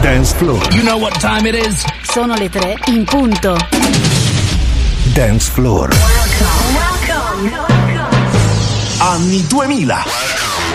Dance Floor. You know what time it is? Sono le 3 in punto. Dance Floor. Welcome. Anni 2000.